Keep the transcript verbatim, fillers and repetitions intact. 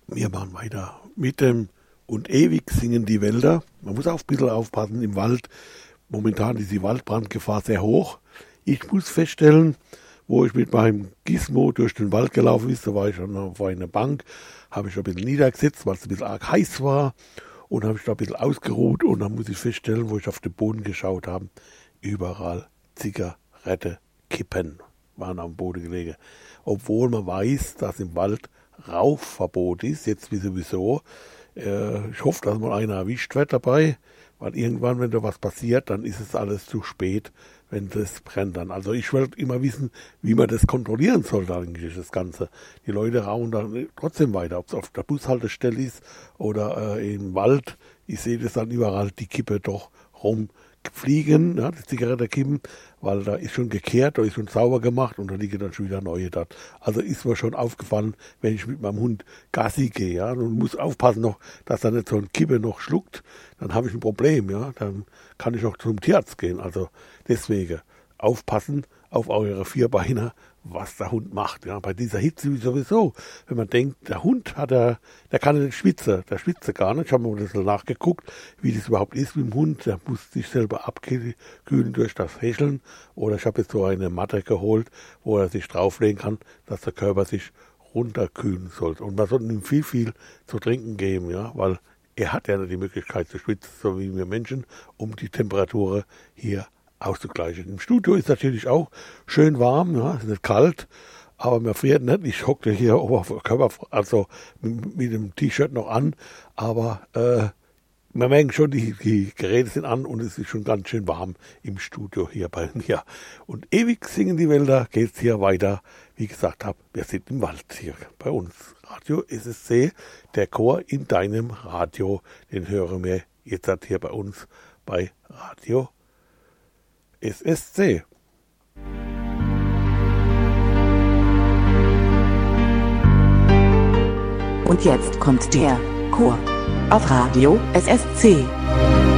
Wir machen weiter mit dem und ewig singen die Wälder. Man muss auch ein bisschen aufpassen im Wald. Momentan ist die Waldbrandgefahr sehr hoch. Ich muss feststellen, wo ich mit meinem Gizmo durch den Wald gelaufen ist, da war ich schon auf einer Bank, habe ich ein bisschen niedergesetzt, weil es ein bisschen arg heiß war und habe ich da ein bisschen ausgeruht und dann muss ich feststellen, wo ich auf den Boden geschaut habe, überall Zigarette, Kippen waren am Boden gelegen. Obwohl man weiß, dass im Wald Rauchverbot ist, jetzt wie sowieso. Äh, ich hoffe, dass mal einer erwischt wird dabei, weil irgendwann, wenn da was passiert, dann ist es alles zu spät, wenn das brennt dann. Also ich wollte immer wissen, wie man das kontrollieren soll eigentlich, das Ganze. Die Leute rauchen dann trotzdem weiter, ob es auf der Bushaltestelle ist oder äh, im Wald. Ich sehe das dann überall, die Kippe doch rumfliegen, ja, die Zigarettenkippen, weil da ist schon gekehrt, da ist schon sauber gemacht und da liegen dann schon wieder neue dort. Also ist mir schon aufgefallen, wenn ich mit meinem Hund Gassi gehe, ja, und muss aufpassen noch, dass er nicht so ein Kippe noch schluckt, dann habe ich ein Problem, ja, dann kann ich auch zum Tierarzt gehen. Also deswegen aufpassen auf eure Vierbeiner, was der Hund macht. Ja, bei dieser Hitze sowieso. Wenn man denkt, der Hund hat er, der kann nicht schwitzen, der schwitzt gar nicht. Ich habe mir das nachgeguckt, wie das überhaupt ist mit dem Hund. Der muss sich selber abkühlen durch das Häscheln. Oder ich habe jetzt so eine Matte geholt, wo er sich drauflegen kann, dass der Körper sich runterkühlen sollte. Und man sollte ihm viel, viel zu trinken geben, ja, weil er hat ja nicht die Möglichkeit zu schwitzen, so wie wir Menschen, um die Temperatur hier auszugleichen. Im Studio ist natürlich auch schön warm, ja, ist nicht kalt, aber mir friert nicht. Ich hocke hier Oberkörper, also mit, mit dem T-Shirt noch an, aber äh, man merkt schon, die, die Geräte sind an und es ist schon ganz schön warm im Studio hier bei mir. Und ewig singen die Wälder, geht's hier weiter. Wie gesagt habe, wir sind im Wald hier bei uns. Radio S S C, der Chor in deinem Radio, den hören wir jetzt hier bei uns bei Radio S S C. Und jetzt kommt der Chor auf Radio S S C.